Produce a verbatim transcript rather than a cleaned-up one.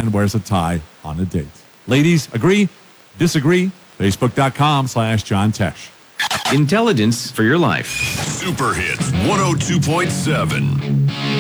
and wears a tie on a date. Ladies, agree? Disagree? Facebook.com slash John Tesh. Intelligence for your life. Super Hits one oh two point seven.